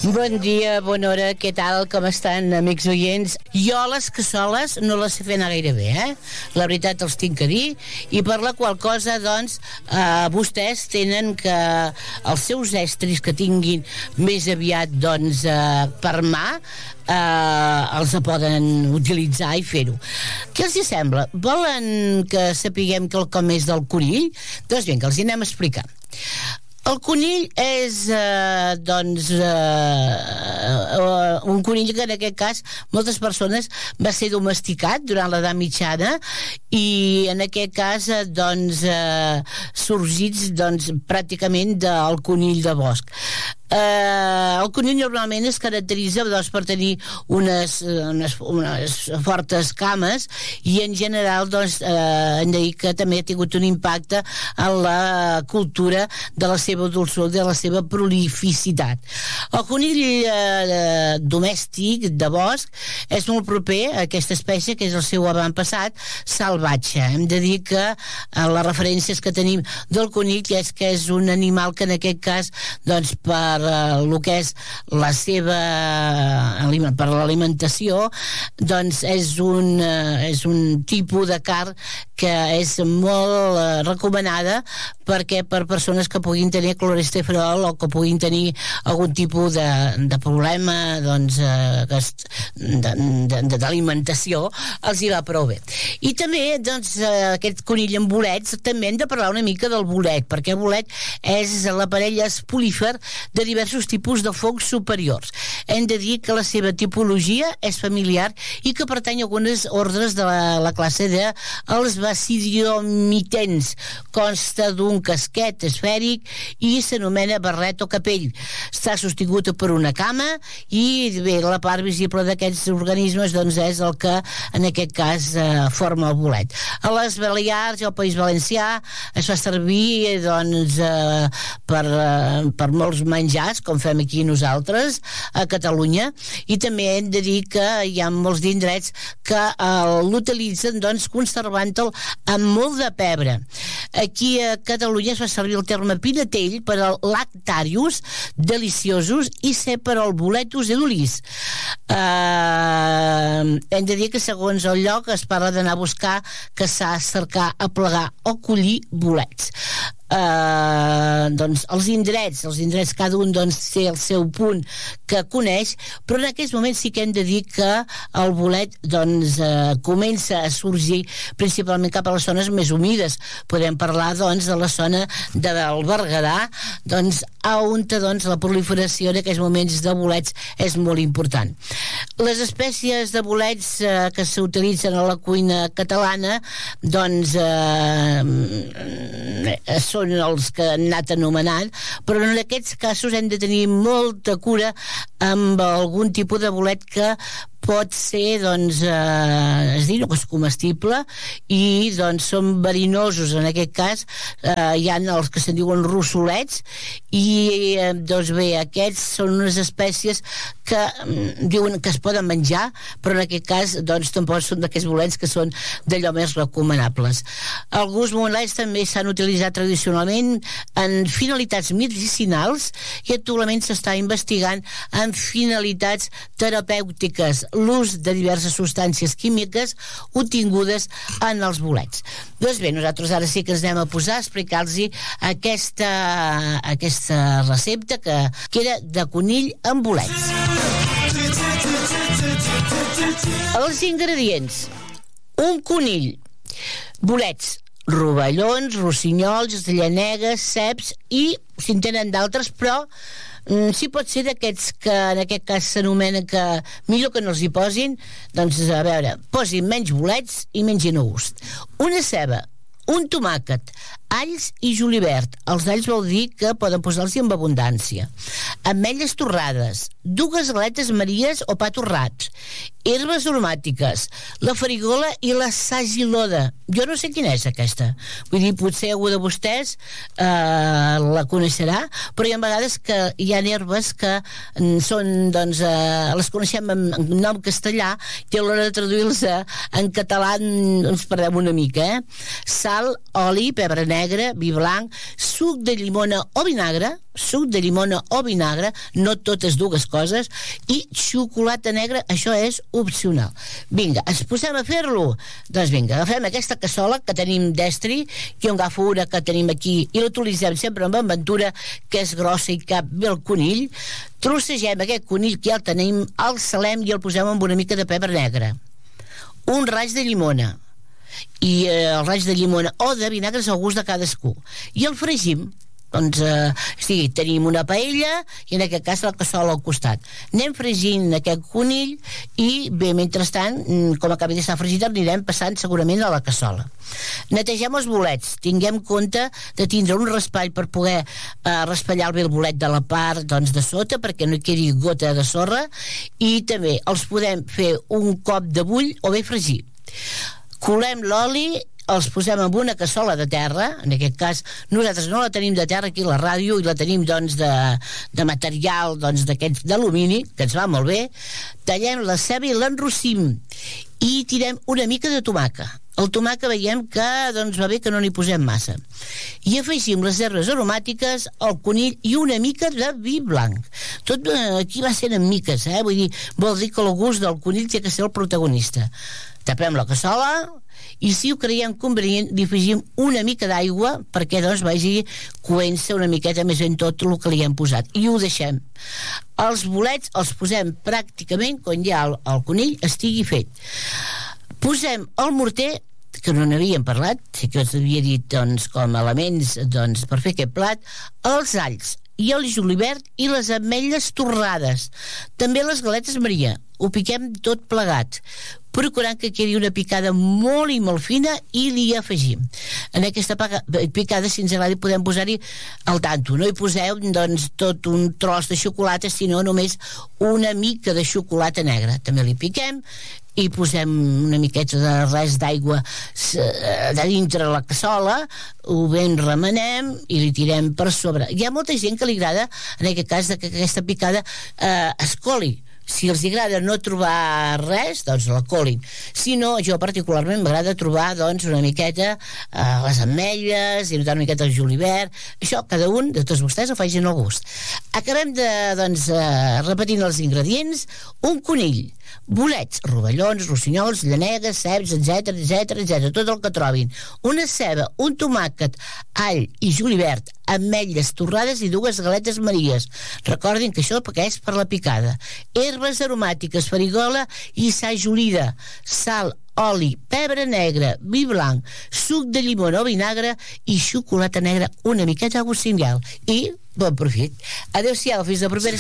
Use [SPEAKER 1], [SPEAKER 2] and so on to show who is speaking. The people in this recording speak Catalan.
[SPEAKER 1] Bon dia, bona hora, què tal, com estan, amics oients? Jo les cassoles no les sé fer anar gaire bé, La veritat els tinc a dir, i per la qual cosa, doncs, vostès tenen que els seus estris que tinguin més aviat, doncs, per mà, els poden utilitzar i fer-ho. Què els sembla? Volen que sapiguem quelcom més del conill? Doncs vinga, els hi anem a explicar. El conill és, un conill que en aquest cas moltes persones va ser domesticat durant l'edat mitjana i en aquest cas, sorgits, pràcticament del conill de bosc. El conill normalment es caracteritza per tenir unes fortes cames i en general hem de dir que també ha tingut un impacte en la cultura de la seva dolçor, de la seva prolificitat. El conill domèstic de bosc és molt proper a aquesta espècie que és el seu avantpassat salvatge. Hem de dir que les referències que tenim del conill és que és un animal que en aquest cas per el que és la seva per l'alimentació és un tipus de carn que és molt recomanada perquè per persones que puguin tenir colesterol o que puguin tenir algun tipus de problema d'alimentació els hi va prou bé. I també aquest conill amb bolets, també hem de parlar una mica del bolet, perquè el bolet és l'aparell espolífer de diversos tipus de fongs superiors. Hem de dir que la seva tipologia és familiar i que pertany a algunes ordres de la classe dels basidiomitens. Consta d'un casquet esfèric i s'anomena barret o capell. Està sostingut per una cama i bé, la part visible d'aquests organismes és el que en aquest cas forma el bolet. A les Balears i al País Valencià es fa servir per molts menjars, com fem aquí nosaltres a Catalunya, i també hem de dir que hi ha molts indrets que l'utilitzen conservant-el amb molt de pebre. Aquí a Catalunya es fa servir el terme pinatell per al lactarius deliciosos i ser per al boletus edulis. Hem de dir que segons el lloc es parla d'anar a buscar, caçar, cercar, aplegar o collir bolets. Els indrets cada un té el seu punt que coneix, però en aquests moments sí que hem de dir que el bolet comença a sorgir principalment cap a les zones més humides. Podem parlar de la zona del Berguedà, on la proliferació en aquests moments de bolets és molt important. Les espècies de bolets que s'utilitzen a la cuina catalana són els que han anat anomenant, però en aquests casos hem de tenir molta cura amb algun tipus de bolet que pot ser, es diu que és comestible i són verinosos. En aquest cas hi ha els que se'n diuen rossolets i aquests són unes espècies que diuen que es poden menjar, però en aquest cas tampoc són d'aquests bolets que són d'allò més recomanables. Alguns bolets també s'han utilitzat tradicionalment en finalitats medicinals i actualment s'està investigant en finalitats terapèutiques l'ús de diverses substàncies químiques obtingudes en els bolets. Doncs bé, nosaltres ara sí que ens anem a posar a explicar-los aquesta recepta que era de conill amb bolets. Els ingredients: un conill, bolets, rovellons, rossinyols, llanegues, ceps i, si en tenen d'altres, però si pot ser d'aquests que en aquest cas s'anomena que millor que no els hi posin, a veure, posin menys bolets i menys no gust. Una ceba, un tomàquet, alls i julivert. Els alls vol dir que poden posar-los amb abundància. Ametlles torrades, 2 galetes maries o pa torrats, herbes aromàtiques, la farigola i la sagiloda. Jo no sé quina és aquesta. Vull dir, potser algú de vostès la coneixerà, però hi ha vegades que hi ha herbes que són, les coneixem en nom castellà i a l'hora de traduir-los en català ens perdem una mica. Sal, oli, pebre negre, vi blanc, suc de llimona o vinagre, suc de llimona o vinagre, no totes dues coses, i xocolata negra, això és opcional. Vinga, ens posem a fer-lo? Doncs vinga, agafem aquesta cassola que tenim d'estri, jo agafo una que tenim aquí i l'utilitzem sempre amb aventura, que és grossa i cap bé el conill. Trossegem aquest conill que ja el tenim, el salem i el posem amb una mica de pebre negre, un raig de llimona, i el raig de llimona o de vinagre és al gust de cadascú, i el fregim. Doncs, sí, tenim una paella i en aquest cas la cassola al costat. Anem fregint aquest conill i bé, mentrestant, com acabi d'estar fregit, anirem passant segurament a la cassola. Netegem els bolets, tinguem compte de tindre un raspall per poder raspallar bé el bolet de la part, doncs, de sota, perquè no hi quedi gota de sorra, i també els podem fer un cop de bull o bé fregir. Colem l'oli, els posem en una cassola de terra, en aquest cas nosaltres no la tenim de terra aquí a la ràdio i la tenim doncs de material doncs d'aquests d'alumini, que ens va molt bé. Tallem la ceba i l'enrossim i tirem una mica de tomàquet. El tomàquet veiem que doncs va bé que no n'hi posem massa, i afegim les herbes aromàtiques, el conill i una mica de vi blanc. Tot aquí va sent en miques, vull dir, vol dir que el gust del conill té que ser el protagonista. Tapem la cassola i, si ho creiem convenient, li afegim una mica d'aigua perquè doncs vagi coent-se una miqueta més en tot el que li hem posat, i ho deixem. Els bolets els posem pràcticament quan ja el conill estigui fet. Posem el morter, que no n'havíem parlat, sí que us havia dit doncs, com a elements doncs, per fer aquest plat, els alls i el julivert i les ametlles torrades, també les galetes Maria. Ho piquem tot plegat, procurant que quedi una picada molt i molt fina, i li afegim. En aquesta picada, si ens agrada, podem posar-hi al tanto. No hi poseu doncs, tot un tros de xocolata, sinó només una mica de xocolata negra. També li piquem i posem una miqueta de res d'aigua de dintre la cassola, ho ben remenem i li tirem per sobre. Hi ha molta gent que li agrada, en aquest cas, que aquesta picada es coli. Si els agrada no trobar res, doncs la colin. Si no, jo particularment m'agrada trobar doncs, una miqueta les ametlles i notar una miqueta el julivert. Això, cada un de tots vostès ho facin al gust. Acabem de, doncs, repetint els ingredients: un conill, bolets, rovellons, rossinyols, llanegues, ceps, etc, tot el que trobin, una ceba, un tomàquet, all i julivert, ametlles torrades i 2 galetes Maries. Recordin que això és per la picada. Herbes aromàtiques, farigola i sajolida, sal, oli, pebre negre, vi blanc, suc de llimona o vinagre i xocolata negra, una miqueta a gust singuel. I bon profit. Adéu-siau, fins la propera.